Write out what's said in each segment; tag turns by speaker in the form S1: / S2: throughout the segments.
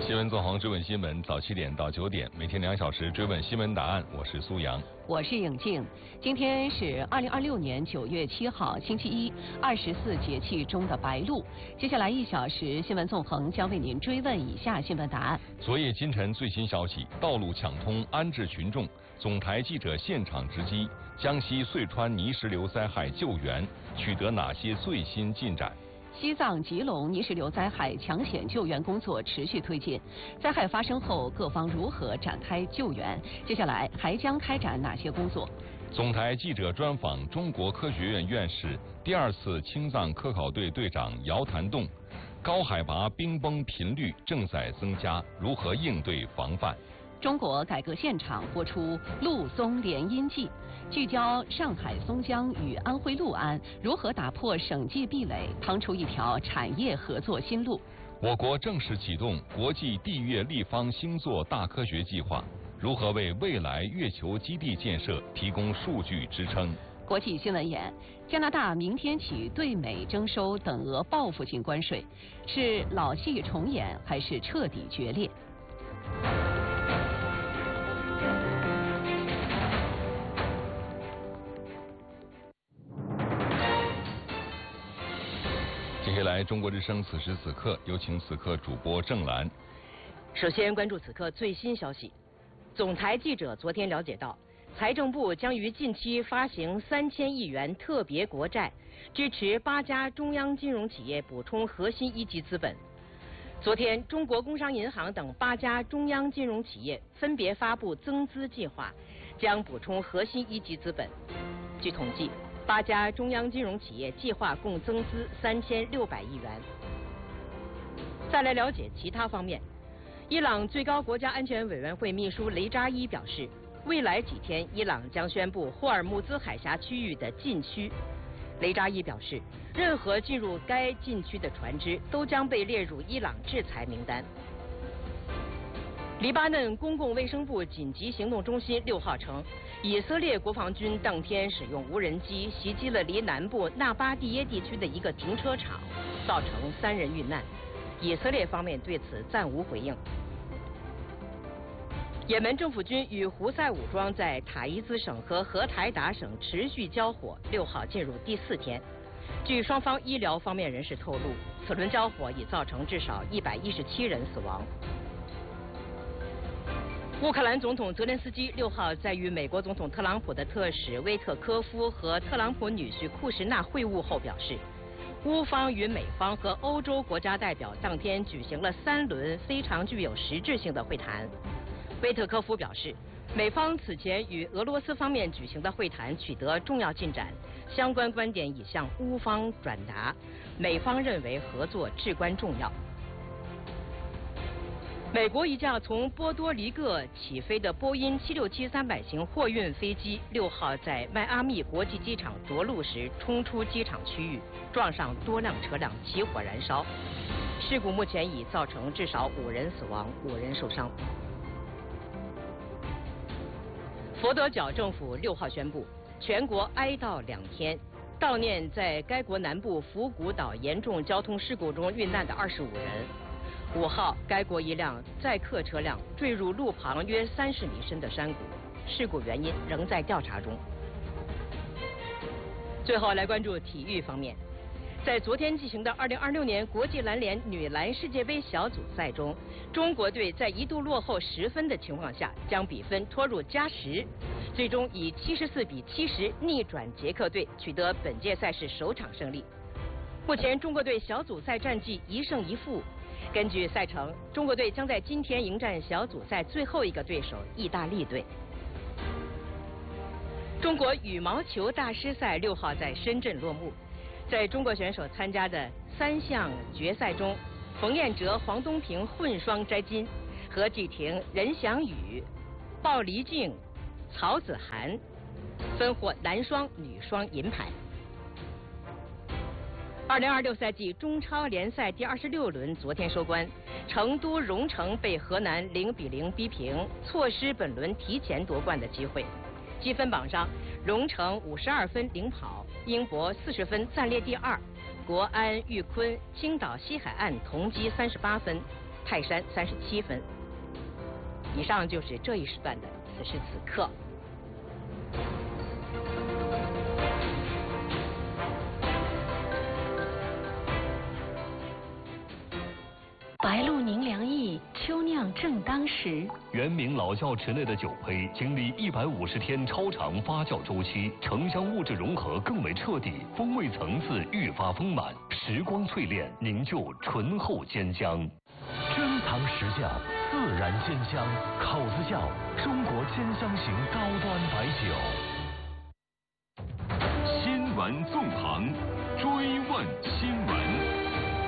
S1: 新闻纵横追问新闻，早7点到9点，每天2小时追问新闻答案。我是苏阳，
S2: 我是颖静。今天是2026年9月7号，星期一，24节气中的白露。接下来1小时，新闻纵横将为您追问以下新闻答案。
S1: 昨夜今晨最新消息，道路抢通，安置群众。总台记者现场直击江西遂川泥石流灾害救援，取得哪些最新进展？
S2: 西藏、吉隆泥石流灾害抢险救援工作持续推进，灾害发生后，各方如何展开救援？接下来还将开展哪些工作？
S1: 总台记者专访中国科学院院士、第2次青藏科考队队长姚谭栋。高海拔冰崩频率正在增加，如何应对防范？
S2: 中国改革现场播出陆松联姻记，聚焦上海松江与安徽六安如何打破省际壁垒，趟出一条产业合作新路。
S1: 我国正式启动国际地月立方星座大科学计划，如何为未来月球基地建设提供数据支撑？
S2: 国际新闻言，加拿大明天起对美征收等额报复性关税，是老戏重演还是彻底决裂？
S1: 接下来，中国之声此时此刻，有请此刻主播郑兰。
S3: 首先关注此刻最新消息。总台记者昨天了解到，财政部将于近期发行3000亿元特别国债，支持8家中央金融企业补充核心一级资本。昨天，中国工商银行等8家中央金融企业分别发布增资计划，将补充核心一级资本。据统计，8家中央金融企业计划共增资3600亿元。再来了解其他方面，伊朗最高国家安全委员会秘书雷扎伊表示，未来几天伊朗将宣布霍尔木兹海峡区域的禁区。雷扎伊表示，任何进入该禁区的船只都将被列入伊朗制裁名单。黎巴嫩公共卫生部紧急行动中心6号称，以色列国防军当天使用无人机袭击了离南部纳巴蒂耶地区的一个停车场，造成3人遇难。以色列方面对此暂无回应。也门政府军与胡塞武装在塔伊兹省和荷台达省持续交火，6号进入第4天。据双方医疗方面人士透露，此轮交火已造成至少117人死亡。乌克兰总统泽连斯基6号在与美国总统特朗普的特使威特科夫和特朗普女婿库什纳会晤后表示，乌方与美方和欧洲国家代表当天举行了3轮非常具有实质性的会谈。威特科夫表示，美方此前与俄罗斯方面举行的会谈取得重要进展，相关观点已向乌方转达，美方认为合作至关重要。美国一架从波多黎各起飞的波音767-300型货运飞机6号在迈阿密国际机场着陆时冲出机场区域，撞上多辆车辆，起火燃烧。事故目前已造成至少5人死亡，5人受伤。佛得角政府6号宣布，全国哀悼2天，悼念在该国南部福古岛严重交通事故中遇难的25人。5号，该国一辆载客车辆坠入路旁约30米深的山谷，事故原因仍在调查中。最后来关注体育方面，在昨天进行的2026年国际篮联女篮世界杯小组赛中，中国队在一度落后10分的情况下，将比分拖入加时，最终以74-70逆转捷克队，取得本届赛事首场胜利。目前中国队小组赛战绩1胜1负。根据赛程，中国队将在今天迎战小组赛最后一个对手意大利队。中国羽毛球大师赛6号在深圳落幕，在中国选手参加的3项决赛中，冯彦哲、黄东萍混双摘金，何继婷、任翔宇、鲍黎静、曹子涵分获男双、女双银牌。2026赛季中超联赛第26轮昨天收官，成都蓉城被河南0-0逼平，错失本轮提前夺冠的机会。积分榜上，蓉城52分领跑，英博40分暂列第2，国安、玉坤、青岛西海岸同积38分， 泰山37分。以上就是这一时段的此时此刻。
S4: 白露宁凉意，秋酿正当时。
S5: 原名老窖池内的酒胚，经历150天超长发酵周期，橙香物质融合更为彻底，风味层次愈发丰满，时光淬炼凝就醇厚坚香。
S6: 珍藏实窖，自然坚香，口子窖，中国坚香型高端白酒。
S1: 新闻纵横，追问新闻。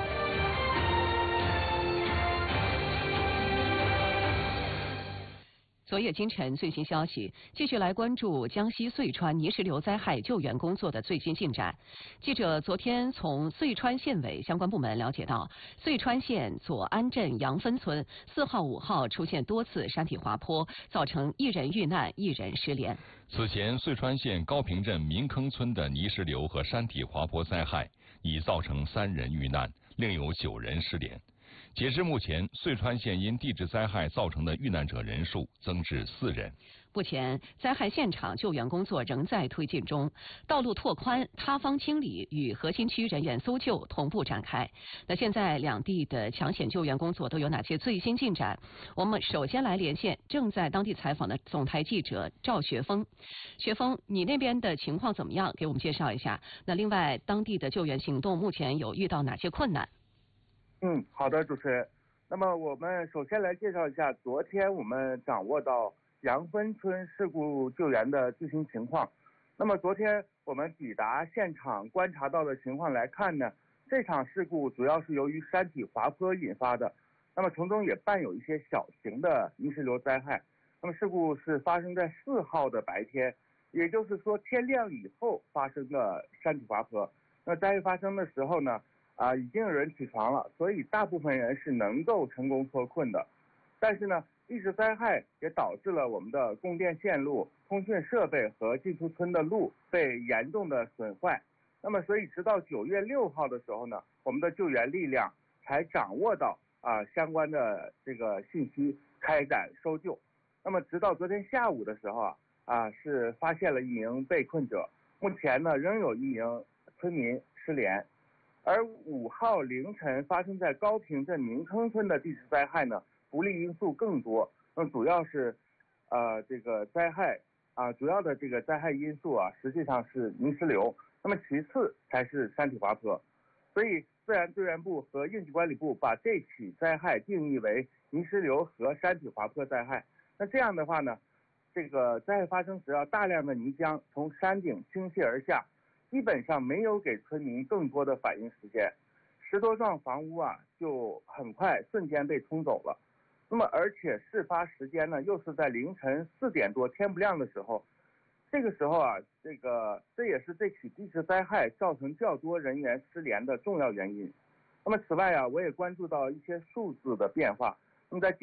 S2: 昨夜今晨最新消息，继续来关注江西遂川泥石流灾害救援工作的最新进展。记者昨天从遂川县委相关部门了解到，遂川县左安镇杨分村4号、5号出现多次山体滑坡，造成1人遇难、1人失联。
S1: 此前，遂川县高坪镇民坑村的泥石流和山体滑坡灾害已造成3人遇难，另有9人失联。截至目前，遂川县因地质灾害造成的遇难者人数增至4人。
S2: 目前，灾害现场救援工作仍在推进中，道路拓宽、塌方清理与核心区人员搜救同步展开。那现在两地的抢险救援工作都有哪些最新进展？我们首先来连线正在当地采访的总台记者赵学峰。学峰，你那边的情况怎么样？给我们介绍一下。那另外，当地的救援行动目前有遇到哪些困难？
S7: 好的，主持人。那么我们首先来介绍一下昨天我们掌握到杨分村事故救援的最新情况。那么昨天我们抵达现场观察到的情况来看呢，这场事故主要是由于山体滑坡引发的，那么从中也伴有一些小型的泥石流灾害。那么事故是发生在4号的白天，也就是说天亮以后发生的山体滑坡。那灾害发生的时候呢，已经有人起床了，所以大部分人是能够成功脱困的。但是呢，地质灾害也导致了我们的供电线路、通讯设备和进出村的路被严重的损坏。那么，所以直到9月6号的时候呢，我们的救援力量才掌握到相关的这个信息，开展搜救。那么，直到昨天下午的时候是发现了1名被困者，目前呢仍有1名村民失联。而5号凌晨发生在高坪镇民坑村的地质灾害呢，不利因素更多。那主要是，这个灾害主要的这个灾害因素实际上是泥石流，那么其次才是山体滑坡。所以自然资源部和应急管理部把这起灾害定义为泥石流和山体滑坡灾害。那这样的话呢，这个灾害发生时大量的泥浆从山顶倾泻而下。基本上没有给村民更多的反应时间，10多幢房屋就很快瞬间被冲走了。那么而且事发时间呢又是在凌晨4点多天不亮的时候，这个时候这也是这起地质灾害造成较多人员失联的重要原因。那么此外我也关注到一些数字的变化。那么在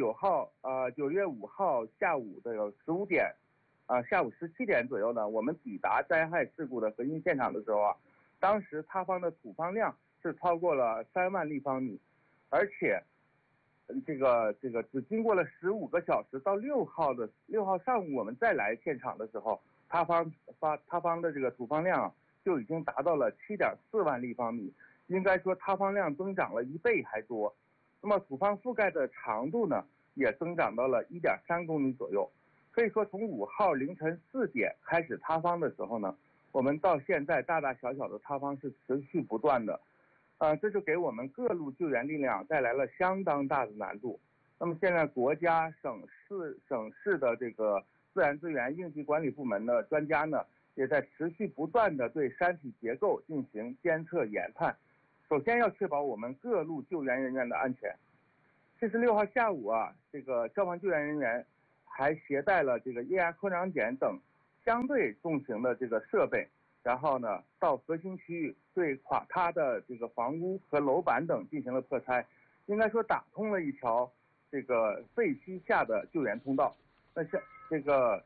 S7: 9月5号下午的15点。下午17点左右呢，我们抵达灾害事故的核心现场的时候当时塌方的土方量是超过了3万立方米，而且这个只经过了15个小时，到6号上午我们再来现场的时候，塌方的这个土方量就已经达到了7.4万立方米，应该说塌方量增长了1倍还多。那么土方覆盖的长度呢，也增长到了1.3公里左右。可以说，从5号凌晨4点开始塌方的时候呢，我们到现在大大小小的塌方是持续不断的，这就给我们各路救援力量带来了相当大的难度。那么现在国家、省市的这个自然资源应急管理部门的专家呢，也在持续不断的对山体结构进行监测研判。首先要确保我们各路救援人员的安全。76号下午这个消防救援人员还携带了这个液压扩张锏等相对重型的这个设备，然后呢到核心区域对垮塌的这个房屋和楼板等进行了破拆，应该说打通了一条这个废墟下的救援通道。那像这个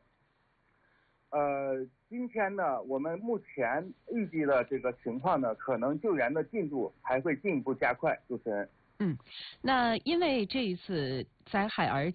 S7: 今天呢，我们目前预计的这个情况呢，可能救援的进度还会进一步加快。主持人。
S2: 那因为这一次灾害而